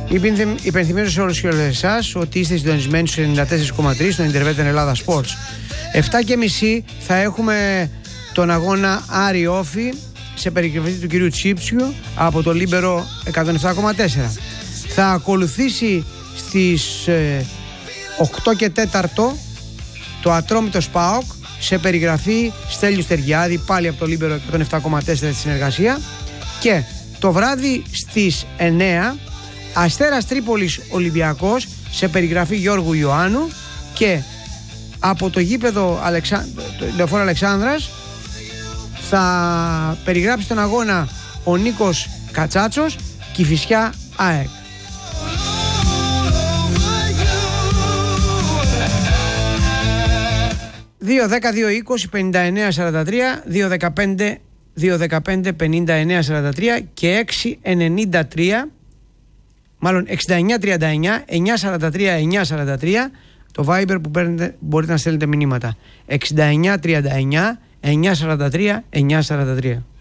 Υπενθυμίζω σε όλους και όλες εσάς ότι είστε συντονισμένοι στους 94,3 στο Interveten Ελλάδα Sports. 7.30 θα έχουμε τον αγώνα Άρη Όφη σε περιγραφή του κυρίου Τσίψιου από το Λίμπερο 107,4. Θα ακολουθήσει στις 8 και 4 το Ατρόμητος ΠΑΟΚ σε περιγραφή Στέλιου Στεργιάδη, πάλι από το Λίμπερο 107,4 στη συνεργασία. Και το βράδυ στις 9 Αστέρας Τρίπολης Ολυμπιακός σε περιγραφή Γιώργου Ιωάννου, και από το γήπεδο Λεωφόρο Αλεξάνδρας θα περιγράψει τον αγώνα ο Νίκος Κατσάτσος, Κηφισιά ΑΕΚ. 2-10-2-20-59-43, 2-15-59-43 και 6-93, μάλλον 69-39 943-943, το Viber που μπορείτε να στέλνετε μηνύματα. 69-39 943-943.